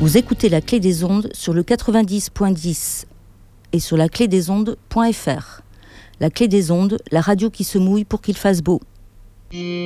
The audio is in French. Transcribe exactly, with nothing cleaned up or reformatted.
Vous écoutez La Clé des Ondes sur le quatre-vingt-dix virgule dix et sur la clé des ondes point f r. La Clé des Ondes, la radio qui se mouille pour qu'il fasse beau.